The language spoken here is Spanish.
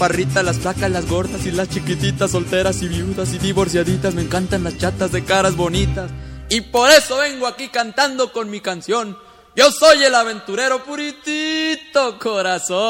chaparritas, las flacas, las gordas y las chiquititas, solteras y viudas y divorciaditas. Me encantan las chatas de caras bonitas y por eso vengo aquí cantando con mi canción. Yo soy el aventurero puritito corazón.